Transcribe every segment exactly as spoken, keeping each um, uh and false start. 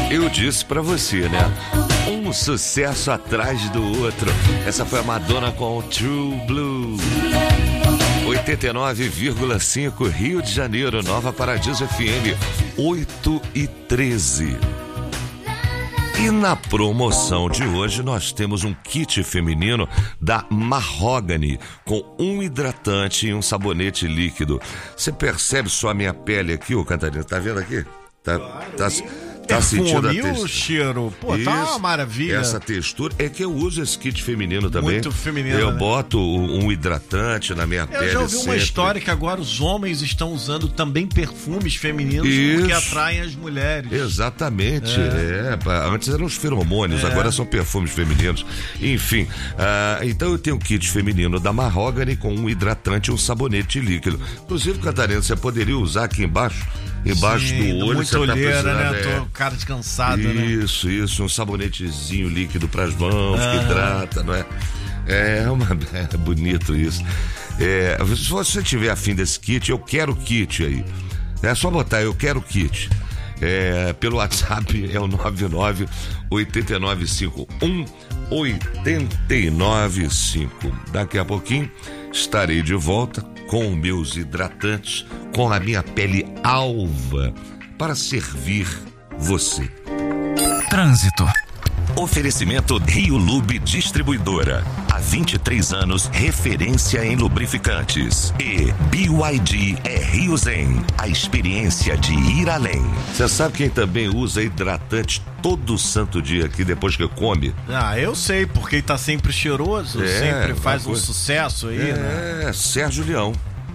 Eu disse pra você, né? Um sucesso atrás do outro. Essa foi a Madonna com True Blue. oitenta e nove vírgula cinco Rio de Janeiro, Nova Paradiso F M, oito e treze. E na promoção de hoje nós temos um kit feminino da Mahogany com um hidratante e um sabonete líquido. Você percebe só a minha pele aqui, ô Catarina? Tá vendo aqui? Tá, tá, tá sentindo a textura? O cheiro, pô, Isso, tá uma maravilha. Essa textura é que eu uso esse kit feminino também. Muito feminino. Eu né? boto um hidratante na minha eu pele. Eu já ouvi sempre. uma história que agora os homens estão usando também perfumes femininos Isso. porque atraem as mulheres. Exatamente. É. É, antes eram os feromônios, é. agora são perfumes femininos. Enfim, uh, então eu tenho um kit feminino da Mahogany com um hidratante e um sabonete líquido. Inclusive, Catarina, você poderia usar aqui embaixo. Embaixo Sim, do olho, muito você tá olheira, precisando, né? é... Tô cara descansado, isso, né? Isso, um sabonetezinho líquido pras mãos, ah. que hidrata, não é? É, uma, é bonito isso. É, se você tiver afim desse kit, eu quero kit aí. É só botar, eu quero kit. É, pelo WhatsApp é o nove nove oito nove cinco um oito nove cinco. Daqui a pouquinho estarei de volta com meus hidratantes, com a minha pele alva, para servir você. Trânsito. Oferecimento Rio Lube Distribuidora. Há vinte e três anos, referência em lubrificantes. E B Y D é Rio Zen, a experiência de ir além. Você sabe quem também usa hidratante todo santo dia aqui depois que come? Ah, eu sei, porque ele tá sempre cheiroso, é, sempre faz um coisa... sucesso aí, é, né? É, Sérgio Leão.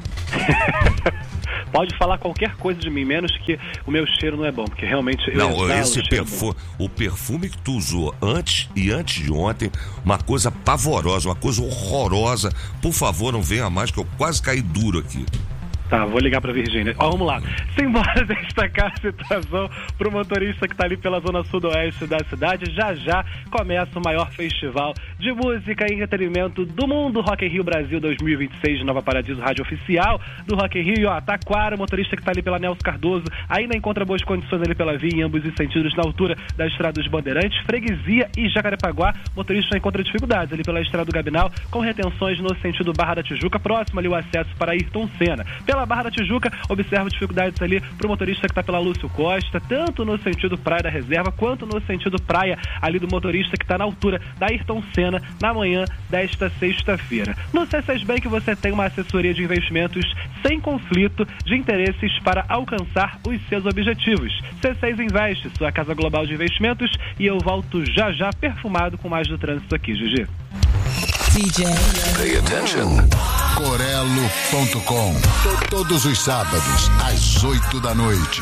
Pode falar qualquer coisa de mim, menos que o meu cheiro não é bom, porque realmente eu não, esse o perfume, o perfume que tu usou antes e antes de ontem, uma coisa pavorosa, uma coisa horrorosa. Por favor, não venha mais, que eu quase caí duro aqui. Tá, vou ligar pra Virgínia. Ó, vamos lá. Simbora destacar a situação pro motorista que tá ali pela zona sudoeste da cidade. Já já começa o maior festival de música e entretenimento do mundo, Rock in Rio Brasil dois mil e vinte e seis, Nova Paradiso, rádio oficial do Rock in Rio. E ó, Taquara, o motorista que tá ali pela Nelson Cardoso, ainda encontra boas condições ali pela via, em ambos os sentidos, na altura da Estrada dos Bandeirantes, Freguesia e Jacarepaguá. O motorista encontra dificuldades ali pela Estrada do Gabinal, com retenções no sentido Barra da Tijuca, próximo ali o acesso para Ayrton Senna. Pela Barra da Tijuca, observa dificuldades ali pro motorista que tá pela Lúcio Costa, tanto no sentido Praia da Reserva, quanto no sentido praia ali do motorista que tá na altura da Ayrton Senna, na manhã desta sexta-feira. No C seis Bank você tem uma assessoria de investimentos sem conflito de interesses para alcançar os seus objetivos. C seis Investe, sua casa global de investimentos, e eu volto já já perfumado com mais do trânsito aqui, Gigi. D J. Pay attention. Corelo ponto com. Todos os sábados, às oito da noite.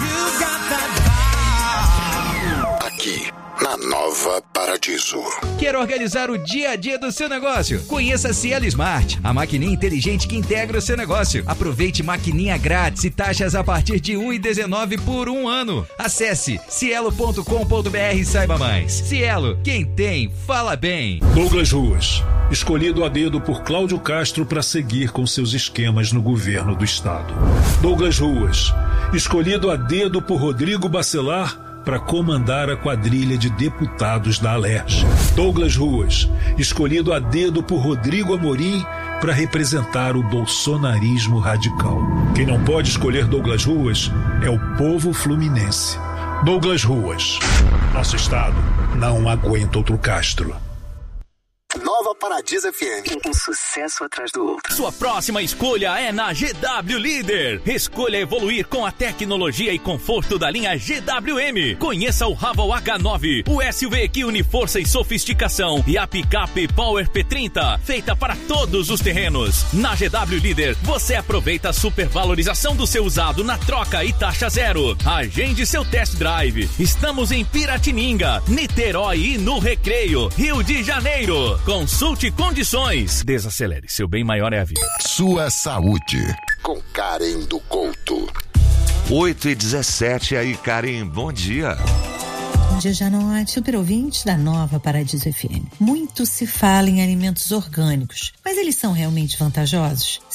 Aqui, na Nova Paradiso. Quer organizar o dia a dia do seu negócio? Conheça a Cielo Smart, a maquininha inteligente que integra o seu negócio. Aproveite maquininha grátis e taxas a partir de um real e dezenove centavos por um ano. Acesse cielo ponto com ponto br e saiba mais. Cielo, quem tem, fala bem. Douglas Ruas, escolhido a dedo por Cláudio Castro para seguir com seus esquemas no governo do estado. Douglas Ruas, escolhido a dedo por Rodrigo Bacelar para comandar a quadrilha de deputados da Alerj. Douglas Ruas, escolhido a dedo por Rodrigo Amorim para representar o bolsonarismo radical. Quem não pode escolher Douglas Ruas é o povo fluminense. Douglas Ruas, nosso estado não aguenta outro Castro. Nova Paradiso F M. Um sucesso atrás do outro. Sua próxima escolha é na G W Líder. Escolha evoluir com a tecnologia e conforto da linha G W M. Conheça o Raval H nove, o S U V que une força e sofisticação, e a picape Power P trinta, feita para todos os terrenos. Na G W Líder, você aproveita a supervalorização do seu usado na troca e taxa zero. Agende seu test drive. Estamos em Piratininga, Niterói e no Recreio, Rio de Janeiro. Consulte condições. Desacelere, seu bem maior é a vida. Sua saúde, com Karen do Couto. oito e dezessete, aí, Karen, bom dia. Bom dia, Janote, super ouvintes da Nova Paradiso F M. Muito se fala em alimentos orgânicos, mas eles são realmente vantajosos?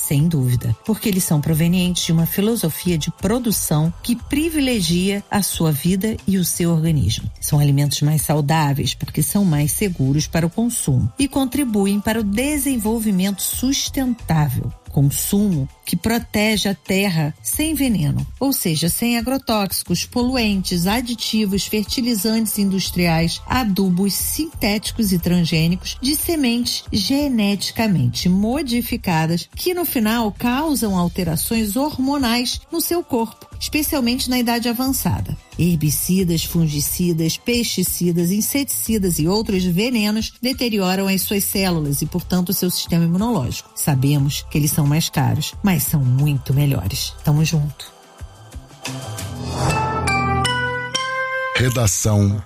Sem dúvida, porque eles são provenientes de uma filosofia de produção que privilegia a sua vida e o seu organismo. São alimentos mais saudáveis porque são mais seguros para o consumo e contribuem para o desenvolvimento sustentável. Consumo que protege a terra sem veneno, ou seja, sem agrotóxicos, poluentes, aditivos, fertilizantes industriais, adubos sintéticos e transgênicos de sementes geneticamente modificadas que no final causam alterações hormonais no seu corpo, especialmente na idade avançada. Herbicidas, fungicidas, pesticidas, inseticidas e outros venenos deterioram as suas células e, portanto, o seu sistema imunológico. Sabemos que eles são mais caros, mas são muito melhores. Tamo junto. Redação